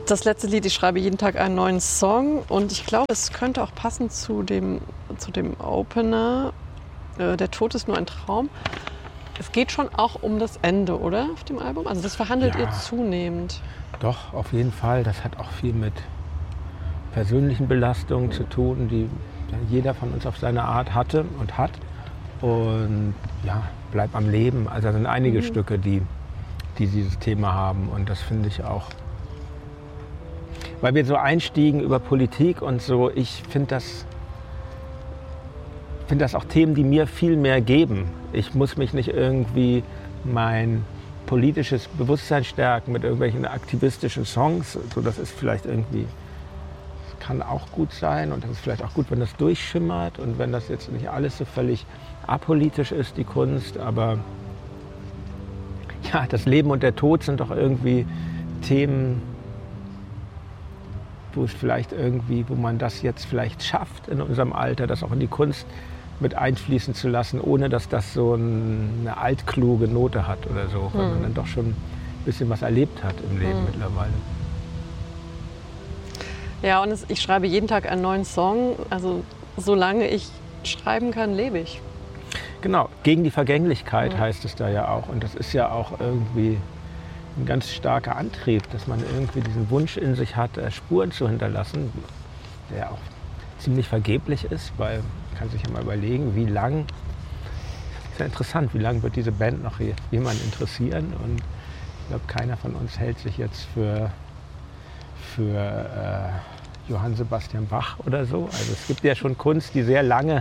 Das letzte Lied, ich schreibe jeden Tag einen neuen Song und ich glaube, es könnte auch passen zu dem Opener. Der Tod ist nur ein Traum. Es geht schon auch um das Ende, oder? Auf dem Album? Also das verhandelt ihr zunehmend. Doch, auf jeden Fall. Das hat auch viel mit persönlichen Belastungen zu tun, die jeder von uns auf seine Art hatte und hat. Und ja, bleib am Leben. Also da sind einige Stücke, die dieses Thema haben. Und das finde ich auch, weil wir so einstiegen über Politik und so, ich finde das auch Themen, die mir viel mehr geben. Ich muss mich nicht irgendwie mein politisches Bewusstsein stärken mit irgendwelchen aktivistischen Songs. So, das ist vielleicht irgendwie, das kann auch gut sein und das ist vielleicht auch gut, wenn das durchschimmert und wenn das jetzt nicht alles so völlig apolitisch ist, die Kunst. Aber ja, das Leben und der Tod sind doch irgendwie Themen, wo man das jetzt vielleicht schafft in unserem Alter, das auch in die Kunst mit einfließen zu lassen, ohne dass das so eine altkluge Note hat oder so, weil man dann doch schon ein bisschen was erlebt hat im Leben mittlerweile. Ja, und ich schreibe jeden Tag einen neuen Song. Also solange ich schreiben kann, lebe ich. Genau, gegen die Vergänglichkeit heißt es da ja auch. Und das ist ja auch irgendwie ein ganz starker Antrieb, dass man irgendwie diesen Wunsch in sich hat, Spuren zu hinterlassen, der auch ziemlich vergeblich ist, weil man kann sich ja mal überlegen, wie lang, das ist ja interessant, wie lange wird diese Band noch jemanden interessieren, und ich glaube, keiner von uns hält sich jetzt für Johann Sebastian Bach oder so. Also es gibt ja schon Kunst, die sehr lange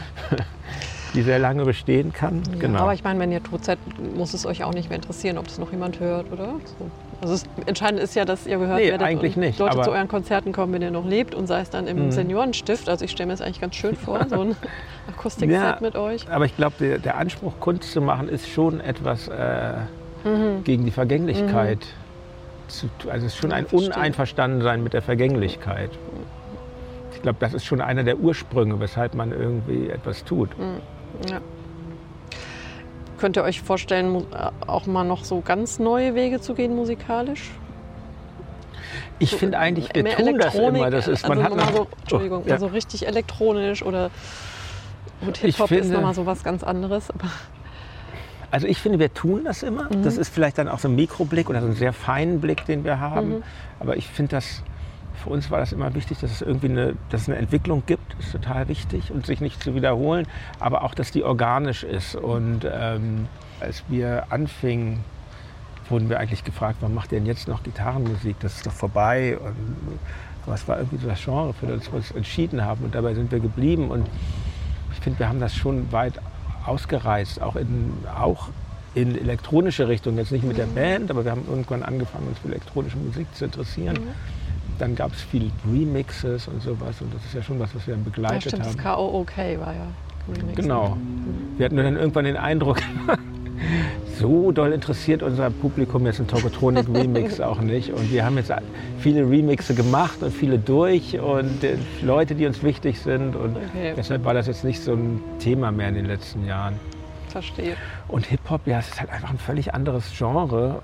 bestehen kann. Ja, genau. Aber ich meine, wenn ihr tot seid, muss es euch auch nicht mehr interessieren, ob das noch jemand hört, oder? So. Also entscheidend ist ja, dass ihr gehört werdet eigentlich und nicht, Leute aber zu euren Konzerten kommen, wenn ihr noch lebt, und sei es dann im Seniorenstift. Also ich stelle mir das eigentlich ganz schön vor, so ein Akustikset mit euch. Aber ich glaube, der Anspruch, Kunst zu machen, ist schon etwas gegen die Vergänglichkeit. Also es ist schon ein Uneinverstandensein mit der Vergänglichkeit. Ich glaube, das ist schon einer der Ursprünge, weshalb man irgendwie etwas tut. Ja. Könnt ihr euch vorstellen, auch mal noch so ganz neue Wege zu gehen musikalisch? Ich finde eigentlich, wir tun das immer. Das ist, man hat so richtig elektronisch oder gut, Hip-Hop ist nochmal so was ganz anderes. Aber also ich finde, wir tun das immer. Das ist vielleicht dann auch so ein Mikroblick oder so einen sehr feinen Blick, den wir haben. Aber ich finde, für uns war das immer wichtig, dass es irgendwie eine Entwicklung gibt. Das ist total wichtig, und sich nicht zu wiederholen. Aber auch, dass die organisch ist. Und als wir anfingen, wurden wir eigentlich gefragt, warum macht ihr denn jetzt noch Gitarrenmusik? Das ist doch vorbei. Aber es war irgendwie so das Genre, für das wir uns entschieden haben. Und dabei sind wir geblieben. Und ich finde, wir haben das schon weit ausgereizt, auch in elektronische Richtung, jetzt nicht mit der Band, aber wir haben irgendwann angefangen, uns für elektronische Musik zu interessieren. Dann gab es viele Remixes und sowas, und das ist ja schon was wir dann begleitet haben. Das KOOK war ja Remix. Genau. Wir hatten dann irgendwann den Eindruck, so doll interessiert unser Publikum jetzt ein Tokotronik-Remix auch nicht. Und wir haben jetzt viele Remixe gemacht und viele durch und Leute, die uns wichtig sind. Und deshalb war das jetzt nicht so ein Thema mehr in den letzten Jahren. Verstehe. Und Hip-Hop, ja, es ist halt einfach ein völlig anderes Genre.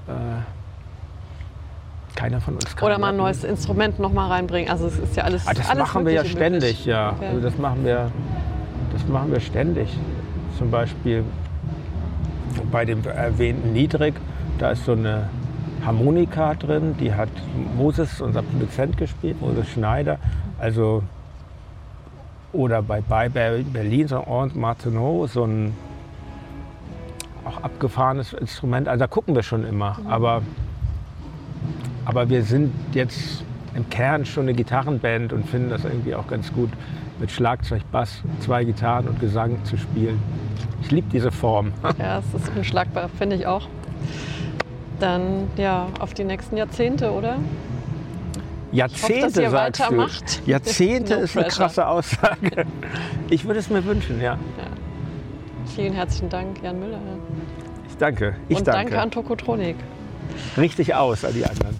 Keiner von uns kann. Oder mal ein neues Instrument noch mal reinbringen. Also es ist ja alles. Das alles machen wir ja ständig, ja. Okay. Also das machen wir ständig. Zum Beispiel bei dem erwähnten Niedrig, da ist so eine Harmonika drin, die hat Moses, unser Produzent, gespielt, Moses Schneider. Also, oder bei Berlin, so ein Martineau, so ein auch abgefahrenes Instrument. Also da gucken wir schon immer. Aber wir sind jetzt im Kern schon eine Gitarrenband und finden das irgendwie auch ganz gut, mit Schlagzeug, Bass, 2 Gitarren und Gesang zu spielen. Ich liebe diese Form. Ja, es ist unschlagbar, finde ich auch. Dann ja, auf die nächsten Jahrzehnte, oder? Jahrzehnte, ich hoffe, sagst weitermacht. du. Jahrzehnte No ist eine krasse Aussage. Ich würde es mir wünschen, ja. Vielen herzlichen Dank, Jan Müller. Ich danke. Und danke an Tokotronik. Richtig aus an die anderen.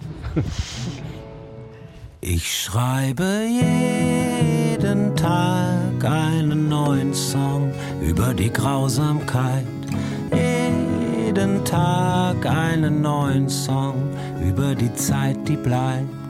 Ich schreibe jeden Tag einen neuen Song über die Grausamkeit. Jeden Tag einen neuen Song über die Zeit, die bleibt.